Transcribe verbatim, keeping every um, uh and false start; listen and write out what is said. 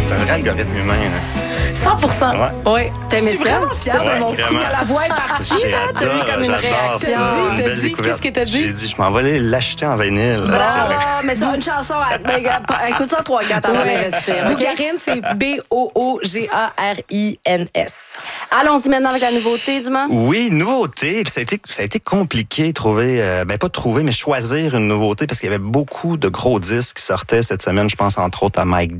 C'est un vrai algorithme humain. Là. cent pour cent. Ouais. Oui. T'aimais Je suis ça? vraiment fière Ouais, de mon coup. vraiment. La voix est partie, là. T'as eu J'adore, comme une j'adore réaction. ça. T'as dit, Une t'as belle dit, découverte. qu'est-ce que t'as dit? J'ai dit, je m'en vais aller l'acheter en vinyle. Bravo! Mais c'est une chanson. à- ben, gars, écoute ça trois quatre avant d'investir. OK? Bougarine, c'est B O O G A R I N S. Allons-y maintenant avec la nouveauté, Dumas. Oui, nouveauté. Puis ça a été, ça a été compliqué de trouver, euh, ben pas de trouver, mais choisir une nouveauté parce qu'il y avait beaucoup de gros disques qui sortaient cette semaine. Je pense entre autres à Mike